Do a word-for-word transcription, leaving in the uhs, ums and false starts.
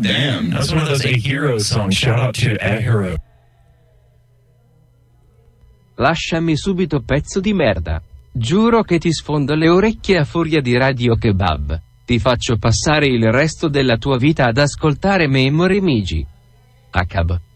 damn. That's one of those A Hero songs. Shout out to A Hero. Lasciami subito, pezzo di merda. Giuro che ti sfondo le orecchie a furia di Radio Kebab. Ti faccio passare il resto della tua vita ad ascoltare Memory Migi. Akab.